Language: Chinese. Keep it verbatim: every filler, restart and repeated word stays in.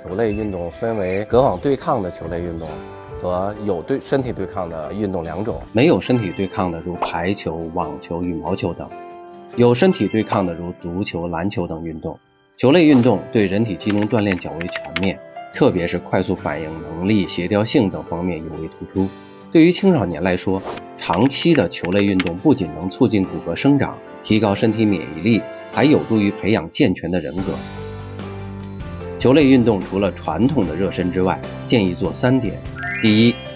球类运动分为隔网对抗的球类运动和有对身体对抗的运动两种。 没有身体对抗的如排球、网球、羽毛球等，有身体对抗的如足球、篮球等运动。球类运动对人体机能锻炼较为全面，特别是快速反应能力、协调性等方面尤为突出。对于青少年来说，长期的球类运动不仅能促进骨骼生长，提高身体免疫力，还有助于培养健全的人格。球类运动除了传统的热身之外，建议做三点：第一，